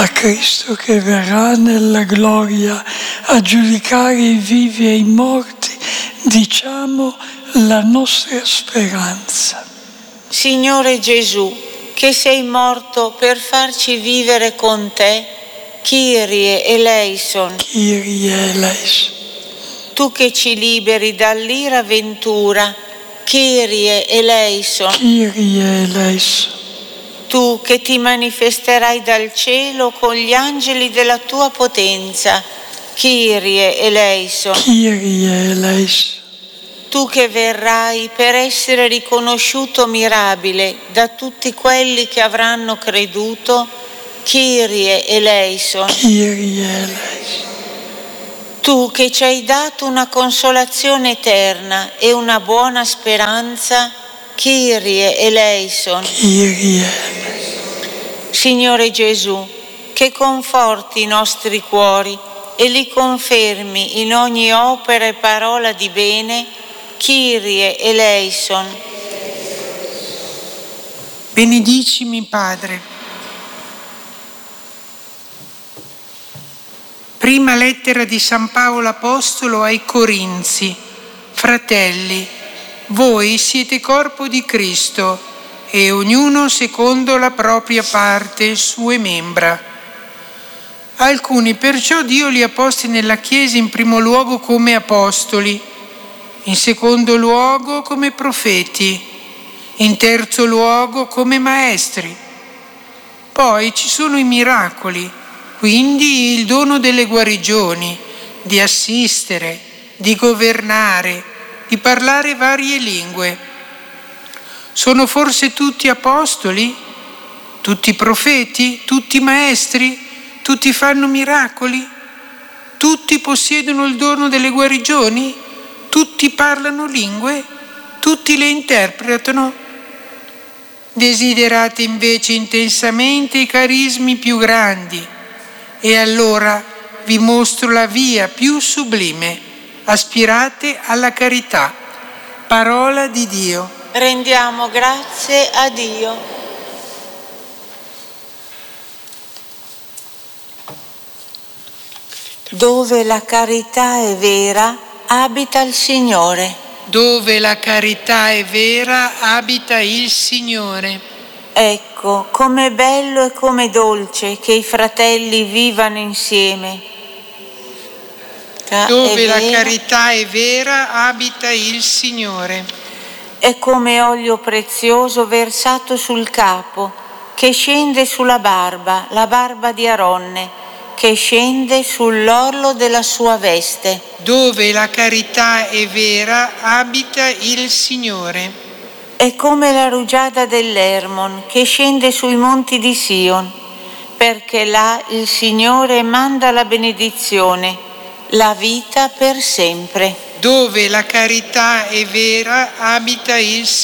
a Cristo che verrà nella gloria a giudicare i vivi e i morti, diciamo la nostra speranza. Signore Gesù, che sei morto per farci vivere con te, Kyrie eleison. Kyrie eleison. Tu che ci liberi dall'ira ventura, Kyrie eleison. Kyrie eleison. Tu che ti manifesterai dal cielo con gli angeli della tua potenza, Kyrie eleison. Kyrie eleison. Tu che verrai per essere riconosciuto mirabile da tutti quelli che avranno creduto, Kyrie eleison. Kyrie eleison. Tu che ci hai dato una consolazione eterna e una buona speranza, Kyrie eleison. Kyrie eleison. Signore Gesù, che conforti i nostri cuori e li confermi in ogni opera e parola di bene, Kyrie eleison. Benedicimi, Padre. Prima lettera di San Paolo Apostolo ai Corinzi. Fratelli, voi siete corpo di Cristo e ognuno secondo la propria parte, sue membra. Alcuni perciò Dio li ha posti nella Chiesa in primo luogo come apostoli, in secondo luogo come profeti, in terzo luogo come maestri. Poi ci sono i miracoli, quindi il dono delle guarigioni, di assistere, di governare, di parlare varie lingue. Sono forse tutti apostoli? Tutti profeti? Tutti maestri? Tutti fanno miracoli? Tutti possiedono il dono delle guarigioni? Tutti parlano lingue? Tutti le interpretano? Desiderate invece intensamente i carismi più grandi e allora vi mostro la via più sublime. Aspirate alla carità. Parola di Dio. Rendiamo grazie a Dio. Dove la carità è vera, abita il Signore. Dove la carità è vera, abita il Signore. Ecco, com'è bello e com'è dolce che i fratelli vivano insieme. Dove la carità è vera, abita il Signore. È come olio prezioso versato sul capo, che scende sulla barba, la barba di Aronne, che scende sull'orlo della sua veste. Dove la carità è vera, abita il Signore. È come la rugiada dell'Hermon, che scende sui monti di Sion, perché là il Signore manda la benedizione, la vita per sempre. Dove la carità è vera, abita il Signore.